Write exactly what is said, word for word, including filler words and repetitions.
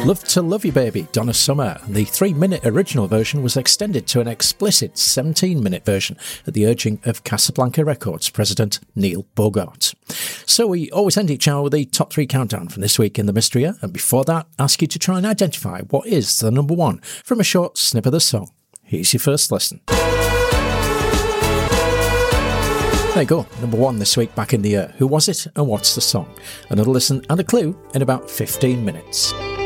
Love to Love You Baby, Donna Summer, and the three-minute original version was extended to an explicit seventeen-minute version at the urging of Casablanca Records president Neil Bogart. So we always end each hour with a top three countdown from this week in the Mystery Year, and before that, ask you to try and identify what is the number one from a short snip of the song. Here's your first listen. There you go, number one this week back in the year. Who was it and what's the song? Another listen and a clue in about fifteen minutes.